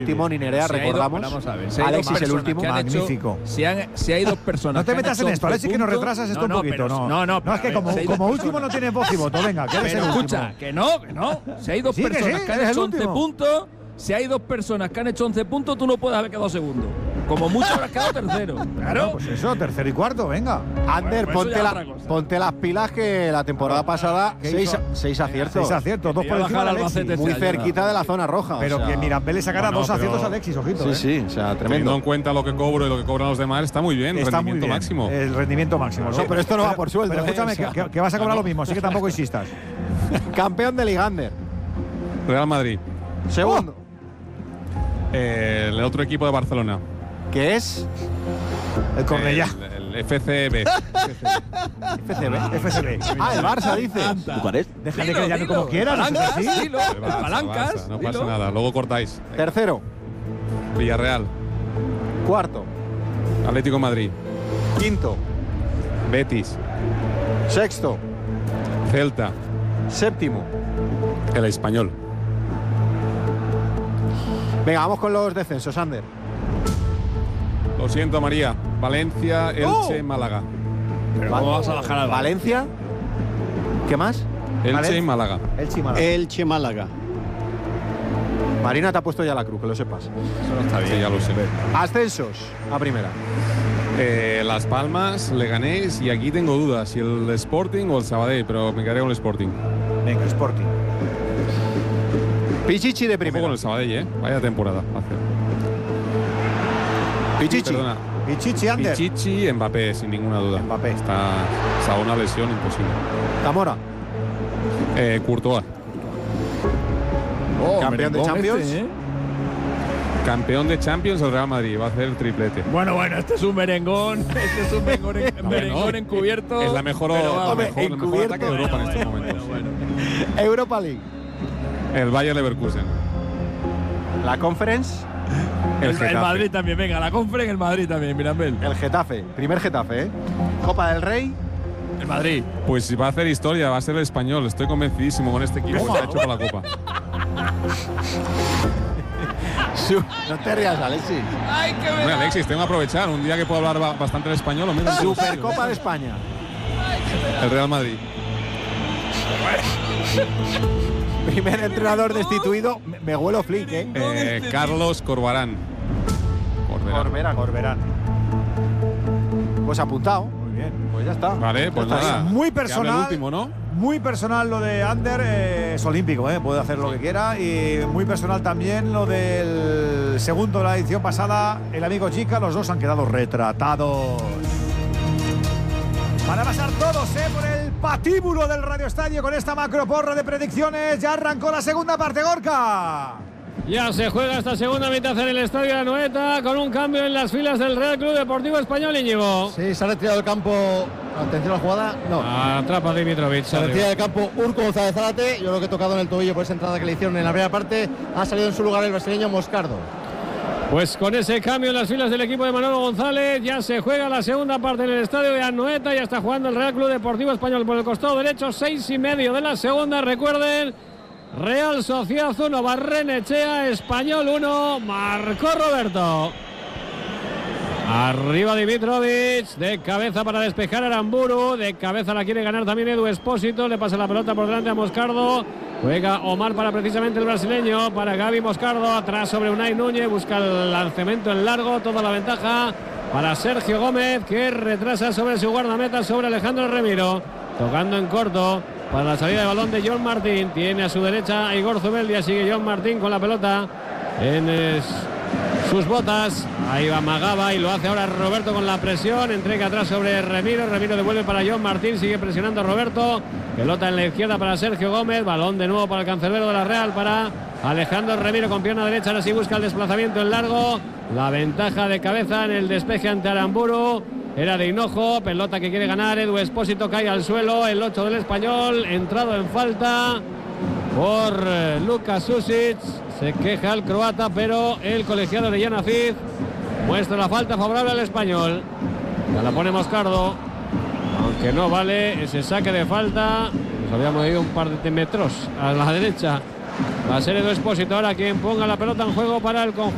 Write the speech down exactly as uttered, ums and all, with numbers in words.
Timón y Nerea, si recordamos. Dos, vamos a ver, si Alexis el último. Magnífico. Hecho, si, han, si hay dos personas. No te metas en esto, Alexis, que nos retrasas esto no, un poquito. Pero, no, no, no. No, es que como, si como último no tienes voz y voto. Venga, que eres el último. Escucha, que no, que no. Si hay dos sí, personas que, sí, que han hecho once puntos, si hay dos personas que han hecho once puntos, tú no puedes haber quedado segundo. Como mucho habrás quedado tercero. Claro. No, pues eso, tercero y cuarto, venga. Ander, bueno, ponte, la, ponte las pilas que la temporada pasada seis, seis aciertos. Seis aciertos, dos por encima de Alexis. Muy cerquita de la zona roja. Pero o sea, que Mirambel le sacará bueno, dos aciertos a Alexis, ojito. Sí, eh. sí, o sea, tremendo. Teniendo en cuenta lo que cobro y lo que cobran los demás, está muy bien. Está rendimiento muy bien, máximo. El rendimiento máximo. No, sí, pero esto no va por sueldo. Pero escúchame, eh, o sea, que, que vas a cobrar lo mismo, así que tampoco insistas. Campeón de Ligander. Real Madrid. Segundo. Eh, el otro equipo de Barcelona. ¿Qué es? El Cornellá. El, el F C B. F C B. F C B. Ah, el Barça, dice. ¿Bucarest? Déjale que le llame como quieras. Palancas, ¿sí? dilo, Barça, palancas. Barça, no dilo. pasa nada, luego cortáis. Tercero. Villarreal. Cuarto. Atlético de Madrid. Quinto. Betis. Sexto. Celta. Séptimo. El Español. Venga, vamos con los descensos, Ander. Lo siento, María. Valencia, Elche, ¡Oh! Málaga. Pero ¿cómo vas a bajar al Valencia. ¿Qué más? Elche Valencia. y Málaga. Elche y Málaga. Elche, Málaga. Marina te ha puesto ya la cruz, que lo sepas. Eso no está bien. Sí, ya lo sé. Ascensos a primera. Eh, Las Palmas, Leganés y aquí tengo dudas si el Sporting o el Sabadell, pero me quedaré con el Sporting. Venga, Sporting. Pichichi de Ojo primera. con el Sabadell, ¿eh? Vaya temporada. Hace. Pichichi. Perdona. Pichichi, Ander. Pichichi, Mbappé, sin ninguna duda. Mbappé. Está, está una lesión imposible. Zamora. Eh, Courtois, Oh, Campeón de merengón Champions. este, ¿eh? campeón de Champions, el Real Madrid. Va a hacer el triplete. Bueno, bueno, este es un merengón. Este es un merengón, en, No, merengón no, encubierto. Es la mejor, pero vamos. la Hombre, mejor, el mejor encubierto. ataque de Europa en estos momentos. Bueno, bueno. Europa League. El Bayer Leverkusen. La Conference. El, El, el Getafe. Madrid también, venga, la Conference, el Madrid también, Mirambel. El Getafe. Primer Getafe, ¿eh? Copa del Rey. El Madrid. Pues si va a hacer historia, va a ser el Español. Estoy convencidísimo con este equipo que está hecho para la Copa. No te rías, Alexis. Ay, qué Hombre, Alexis, tengo que aprovechar. Un día que puedo hablar ba- bastante el español, lo mismo. Supercopa de España. El Real Madrid. Primer entrenador destituido. Me, me huelo flick, ¿eh? Eh, Carlos Corbarán. Corberán. Corberán. Corberán. Pues apuntado. Muy bien. Pues ya está. Vale, pues Ya está. nada. Muy Que hable personal. el último, ¿no? Muy personal lo de Ander, eh, es olímpico, eh, puede hacer lo que quiera. Y muy personal también lo del segundo de la edición pasada, el amigo Chica, los dos han quedado retratados. Van a pasar todos eh, por el patíbulo del Radio Estadio con esta macroporra de predicciones. Ya arrancó la segunda parte, Gorka. Ya se juega esta segunda mitad en el Estadio de Anoeta con un cambio en las filas del Real Club Deportivo Español, Íñigo. Sí, se ha retirado del campo. Atención a la jugada. No. Atrapa Dimitrovic. Se retira del campo Urco González Zárate. Yo creo que he tocado en el tobillo por esa entrada que le hicieron en la primera parte. Ha salido en su lugar el brasileño Moscardo. Pues con ese cambio en las filas del equipo de Manolo González, ya se juega la segunda parte en el Estadio de Anoeta. Ya está jugando el Real Club Deportivo Español por el costado derecho, seis y medio de la segunda. Recuerden, Real Sociedad uno, Barrenechea, Español uno, marcó Roberto. Arriba Dimitrovic, de cabeza para despejar a Aramburu, de cabeza la quiere ganar también Edu Espósito, le pasa la pelota por delante a Moscardo, juega Omar para precisamente el brasileño, para Gaby Moscardo, atrás sobre Unai Núñez, busca el lanzamiento en largo, toda la ventaja para Sergio Gómez, que retrasa sobre su guardameta, sobre Alejandro Remiro, tocando en corto para la salida de balón de John Martín, tiene a su derecha a Igor Zubeldia, sigue John Martín con la pelota en es, sus botas, ahí va Magaba y lo hace ahora Roberto con la presión, entrega atrás sobre Remiro, Remiro devuelve para John Martín, sigue presionando a Roberto, pelota en la izquierda para Sergio Gómez, balón de nuevo para el cancerbero de la Real, para Alejandro Remiro con pierna derecha, ahora sí busca el desplazamiento en largo, la ventaja de cabeza en el despeje ante Aramburu, era de Hinojo, pelota que quiere ganar, Edu Espósito cae al suelo, el ocho del Español, entrado en falta por Lucas Susic, se queja el croata, pero el colegiado de Yanacid muestra la falta favorable al Español. Ya la pone Moscardo, aunque no vale ese saque de falta, nos habíamos ido un par de metros a la derecha. Va a ser Edu Espósito ahora quien ponga la pelota en juego para el conjunto.